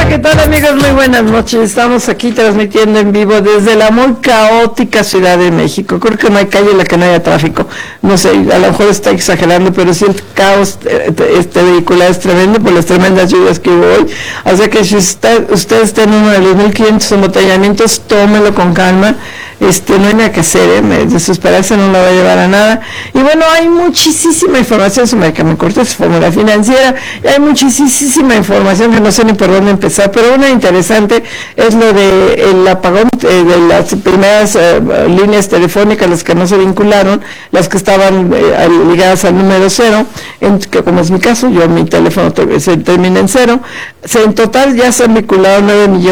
¿qué tal, amigos? Muy buenas noches. Estamos aquí transmitiendo en vivo desde la muy caótica Ciudad de México. Creo que no hay calle en la que no haya tráfico. No sé, a lo mejor está exagerando, pero sí el caos vehicular es tremendo por las tremendas lluvias que hubo hoy. Así que si usted está en uno de los 1.500 embotellamientos, tómelo con calma. No hay nada que hacer, desesperarse no la va a llevar a nada. Y bueno, hay muchísima información sobre que me corté su fórmula financiera, y hay muchísima información que no sé ni por dónde empezar, pero una interesante es lo de el apagón de las primeras líneas telefónicas, las que no se vincularon, las que estaban ligadas al número 0, que como es mi caso, mi teléfono se termina en 0. En total ya se han vinculado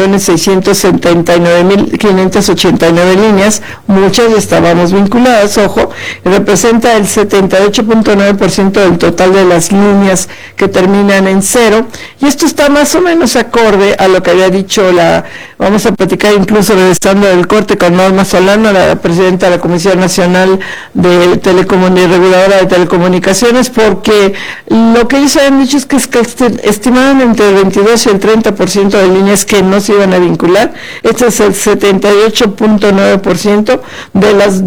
9.679.589 líneas, muchas estábamos vinculadas, ojo, representa el 78.9% del total de las líneas que terminan en 0, y esto está más o menos acorde a lo que había dicho vamos a platicar incluso regresando del corte con Norma Solano, la presidenta de la Comisión Nacional de Reguladora de Telecomunicaciones, porque lo que ellos habían dicho es que estimaban entre el 22 y el 30% de líneas que no se iban a vincular. Este es el 78.9% de las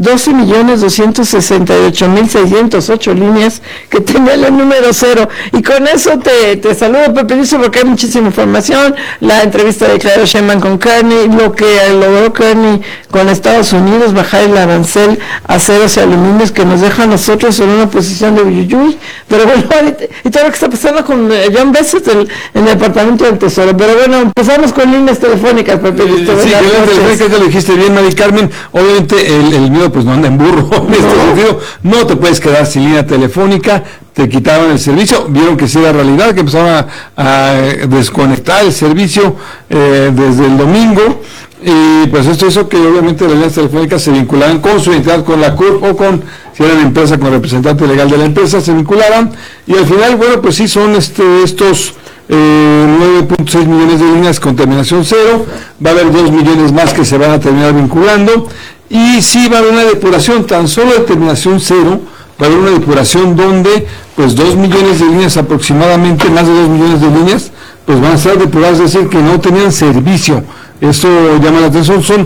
12.268.608 líneas que tenían el número 0. Y con eso te saludo, Pepe, dice, porque hay muchísima información, la entrevista de Claudia Sheinbaum con Kearney, lo que logró Kearney con Estados Unidos, bajar el arancel a aceros y aluminios, que nos deja a nosotros en una posición de uyuyuy, pero bueno, y todo lo que está pasando con John Besset en el Departamento del Tesoro. Pero bueno, empezamos con líneas telefónicas, Pepe. Sí, ya lo dijiste bien, Mari Carmen. Obviamente el miedo pues no anda en burro en este sentido. No te puedes quedar sin línea telefónica. Te quitaban el servicio, vieron que sí era realidad, que empezaban a desconectar el servicio desde el domingo, y pues esto hizo que obviamente las líneas telefónicas se vincularan con su entidad, con la CURP, o con, si eran empresa, con representante legal de la empresa, se vincularan, y al final, bueno, pues sí son estos 9.6 millones de líneas con terminación 0, va a haber 2 millones más que se van a terminar vinculando, y sí va a haber una depuración tan solo de terminación 0, va a haber una depuración donde pues 2 millones de líneas aproximadamente, más de 2 millones de líneas, pues van a estar depuradas, es decir, que no tenían servicio. Esto llama la atención, son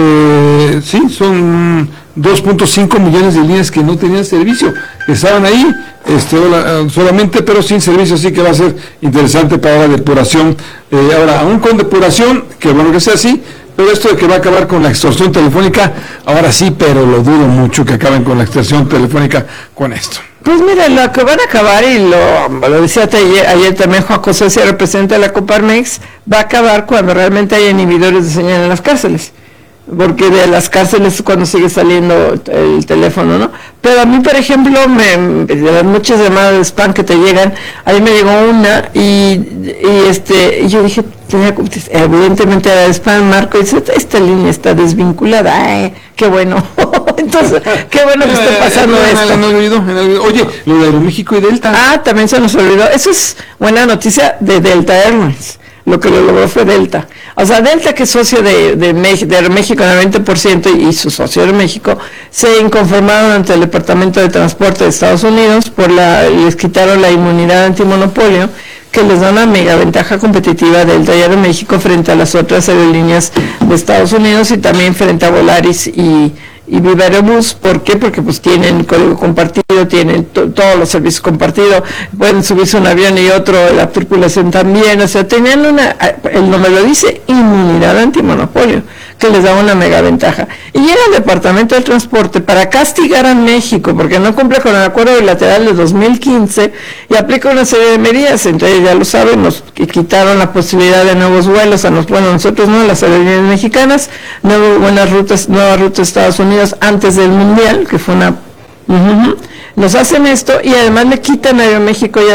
2.5 millones de líneas que no tenían servicio, que estaban ahí solamente, pero sin servicio, así que va a ser interesante para la depuración. Ahora, aún con depuración, que bueno que sea así, pero esto de que va a acabar con la extorsión telefónica, ahora sí, pero lo dudo mucho que acaben con la extorsión telefónica con esto. Pues mira, lo que van a acabar, y lo decía ayer también Juan José, si representa la Coparmex, va a acabar cuando realmente haya inhibidores de señal en las cárceles, porque de las cárceles cuando sigue saliendo el teléfono, ¿no? Pero a mí, por ejemplo, de las muchas llamadas de spam que te llegan, a mí me llegó una y yo dije, evidentemente era de spam, Marco, y dice, esta línea está desvinculada. Ay, qué bueno. Entonces, qué bueno que esté pasando esto. Oye, lo de Aeroméxico y Delta. También se nos olvidó. Eso es buena noticia de Delta Airlines. Lo que lo logró fue Delta. O sea, Delta, que es socio de México en el 20%, y su socio de México, se inconformaron ante el Departamento de Transporte de Estados Unidos, les quitaron la inmunidad antimonopolio, que les da una mega ventaja competitiva Delta y Aeroméxico frente a las otras aerolíneas de Estados Unidos, y también frente a Volaris y Viva Aerobús. ¿Por qué? Porque pues tienen código compartido, tienen todos los servicios compartidos, pueden subirse un avión y otro, la tripulación también, o sea, tenían el nombre lo dice, inmunidad antimonopolio, que les da una mega ventaja. Y llega el Departamento del Transporte para castigar a México, porque no cumple con el acuerdo bilateral de 2015, y aplica una serie de medidas. Entonces, ya lo saben, nos quitaron la posibilidad de nuevos vuelos, nosotros no, las aerolíneas mexicanas, nuevas rutas a Estados Unidos antes del Mundial, que fue nos hacen esto, y además le quitan a Aeroméxico y a